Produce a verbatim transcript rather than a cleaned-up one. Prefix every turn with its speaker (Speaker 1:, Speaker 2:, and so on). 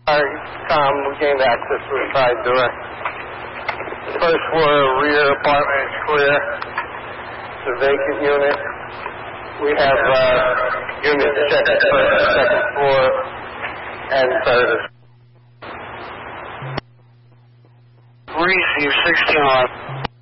Speaker 1: Sorry, Tom, we gained access to the side door. The first floor rear apartment is clear. It's a vacant unit. We have uh, units second, first, second floor, and third.
Speaker 2: Receive sixteen eleven.